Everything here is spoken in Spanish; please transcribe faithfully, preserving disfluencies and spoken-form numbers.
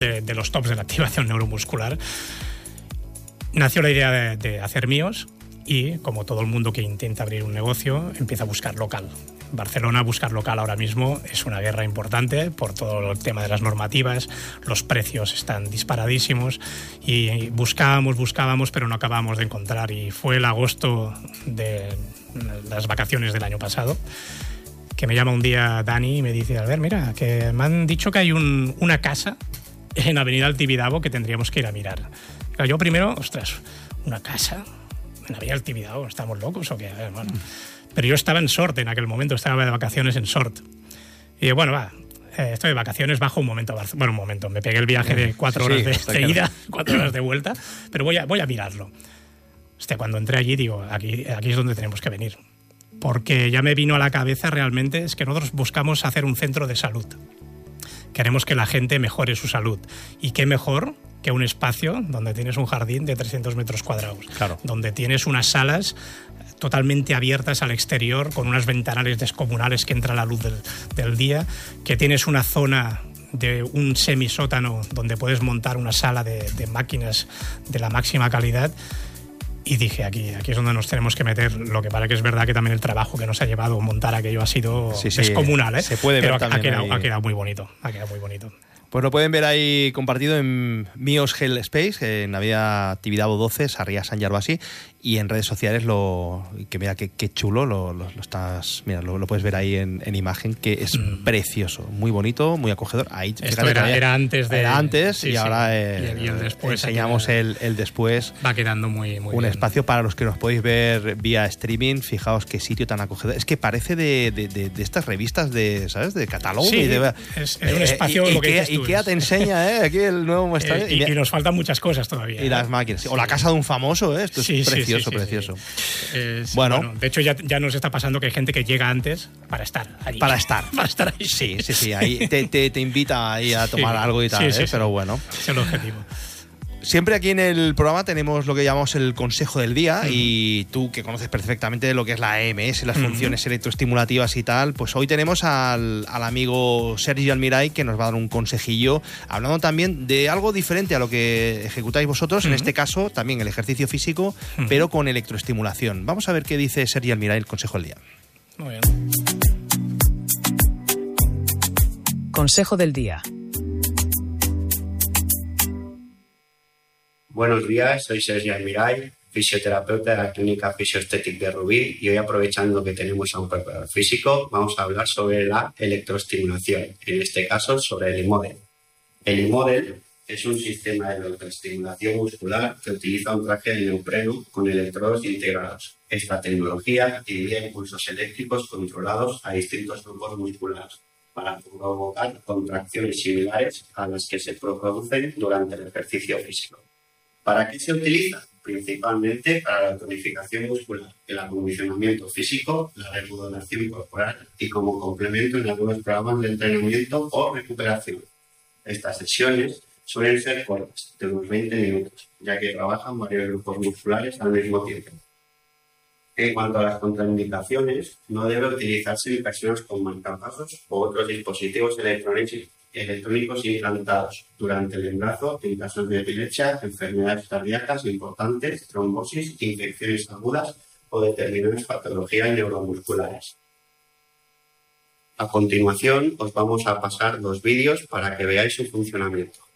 de, de los tops de la activación neuromuscular. Nació la idea de, de hacer míos y, como todo el mundo que intenta abrir un negocio, empieza a buscar local. Barcelona, buscar local ahora mismo es una guerra importante por todo el tema de las normativas, los precios están disparadísimos y buscábamos, buscábamos, pero no acabábamos de encontrar. Y fue el agosto de las vacaciones del año pasado que me llama un día Dani y me dice: a ver, mira, que me han dicho que hay un, una casa en Avenida El Tibidabo que tendríamos que ir a mirar. Pero yo primero, ostras, ¿una casa en Avenida El Tibidabo? ¿Estamos locos o qué? A ver, bueno... Pero yo estaba en Sort en aquel momento, estaba de vacaciones en Sort. Y yo, bueno, va, eh, estoy de vacaciones, bajo un momento. Bueno, un momento, me pegué el viaje de cuatro sí, horas sí, de, de ida, cuatro horas de vuelta, pero voy a, voy a mirarlo. Hostia, cuando entré allí, digo, aquí, aquí es donde tenemos que venir. Porque ya me vino a la cabeza realmente, es que nosotros buscamos hacer un centro de salud. Queremos que la gente mejore su salud. Y qué mejor que un espacio donde tienes un jardín de trescientos metros cuadrados. Claro. Donde tienes unas salas totalmente abiertas al exterior, con unas ventanales descomunales que entra la luz del, del día, que tienes una zona de un semisótano donde puedes montar una sala de, de máquinas de la máxima calidad. Y dije, aquí, aquí es donde nos tenemos que meter. Lo que pasa que es verdad que también el trabajo que nos ha llevado a montar aquello ha sido sí, sí, descomunal, ¿eh? Se puede Pero ver ha, ha, también quedado, ahí. ha quedado muy bonito, ha quedado muy bonito. Pues lo pueden ver ahí compartido en Míos Hell Space, en Avenida Tibidabo doce, Sarriá San Gervasi, y en redes sociales, lo que mira qué, qué chulo, lo, lo, lo estás, mira, lo, lo puedes ver ahí en, en imagen, que es mm. precioso, muy bonito, muy acogedor. Ahí, Esto era, había, era antes de... Era antes sí, y sí. ahora eh, y el, y el después enseñamos el, el después. Va quedando muy, muy un bien. espacio para los que nos podéis ver vía streaming. Fijaos qué sitio tan acogedor. Es que parece de, de, de, de estas revistas de, ¿sabes? De catálogo. Sí, y de, es, es un espacio eh, lo que Ikea, dices tú, Ikea te enseña, ¿eh? Aquí el nuevo muestrario. Eh, y, y nos faltan muchas cosas todavía. Y ¿eh? las máquinas. Sí. O la casa de un famoso, ¿eh? Esto es sí, precioso, sí, sí, precioso. Sí, sí. Eh, sí, bueno. bueno, de hecho ya, ya nos está pasando que hay gente que llega antes para estar allí. Para estar. para estar ahí. Sí, sí, sí. Ahí te, te, te invita ahí a tomar sí, algo y tal, sí, sí, ¿eh? sí. Pero bueno. Es el objetivo. Siempre aquí en el programa tenemos lo que llamamos el consejo del día, uh-huh. y tú que conoces perfectamente lo que es la A M S, las uh-huh. funciones electroestimulativas y tal, pues hoy tenemos al, al amigo Sergi Almiray, que nos va a dar un consejillo, hablando también de algo diferente a lo que ejecutáis vosotros, uh-huh. en este caso también el ejercicio físico, uh-huh. pero con electroestimulación. Vamos a ver qué dice Sergi Almiray, el consejo del día. Muy bien. Consejo del día. Buenos días, soy Sergi Almiray, fisioterapeuta de la Clínica Fisioestética de Rubí, y hoy, aprovechando que tenemos a un preparador físico, vamos a hablar sobre la electroestimulación, en este caso sobre el iModel. El iModel es un sistema de electroestimulación muscular que utiliza un traje de neopreno con electrodos integrados. Esta tecnología envía impulsos eléctricos controlados a distintos grupos musculares para provocar contracciones similares a las que se producen durante el ejercicio físico. ¿Para qué se utiliza? Principalmente para la tonificación muscular, el acondicionamiento físico, la remodelación corporal y como complemento en algunos programas de entrenamiento o recuperación. Estas sesiones suelen ser cortas, de unos veinte minutos, ya que trabajan varios grupos musculares al mismo tiempo. En cuanto a las contraindicaciones, no debe utilizarse en personas con marcapasos o otros dispositivos electrónicos electrónicos implantados durante el embarazo en casos de epilepsia, enfermedades cardíacas importantes, trombosis, infecciones agudas o determinadas patologías neuromusculares. A continuación, os vamos a pasar dos vídeos para que veáis su funcionamiento.